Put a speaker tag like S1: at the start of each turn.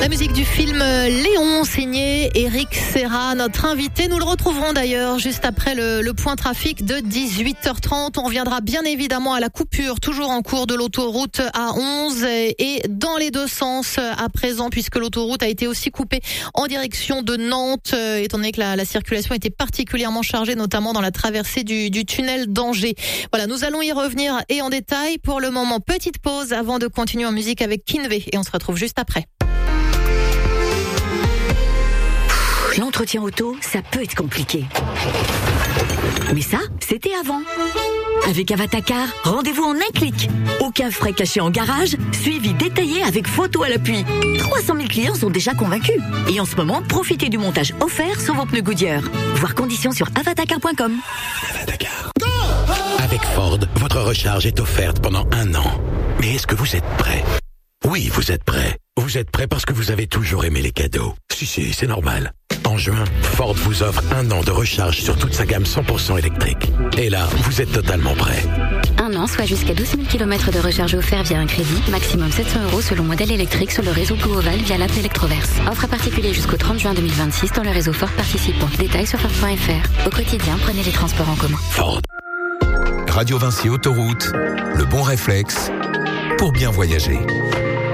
S1: La musique du film Léon, signé Eric Serra, notre invité. Nous le retrouverons d'ailleurs juste après le point trafic de 18h30. On reviendra bien évidemment à la coupure, toujours en cours de l'autoroute A11 et dans les deux sens à présent, puisque l'autoroute a été aussi coupée en direction de Nantes, étant donné que la circulation était particulièrement chargée, notamment dans la traversée du tunnel d'Angers. Voilà, nous allons y revenir et en détail. Pour le moment, petite pause avant de continuer en musique avec Kinvey et on se retrouve juste après.
S2: L'entretien auto, ça peut être compliqué. Mais ça, c'était avant. Avec Avatacar, rendez-vous en un clic. Aucun frais cachés en garage, suivi détaillé avec photo à l'appui. 300 000 clients sont déjà convaincus. Et en ce moment, profitez du montage offert sur vos pneus Goodyear. Voir conditions sur avatacar.com.
S3: Avatacar. Avec Ford, votre recharge est offerte pendant 1 an. Mais est-ce que vous êtes prêt ? Oui, vous êtes prêt. Vous êtes prêt parce que vous avez toujours aimé les cadeaux. Si, c'est normal. En juin, Ford vous offre 1 an de recharge sur toute sa gamme 100% électrique. Et là, vous êtes totalement prêt.
S4: 1 an, soit jusqu'à 12 000 km de recharge offert via un crédit, maximum 700 € selon modèle électrique sur le réseau Blue Oval via l'app Electroverse. Offre à particulier jusqu'au 30 juin 2026 dans le réseau Ford participant. Détails sur Ford.fr. Au quotidien, prenez les transports en commun.
S3: Ford.
S5: Radio Vinci Autoroute, le bon réflexe pour bien voyager.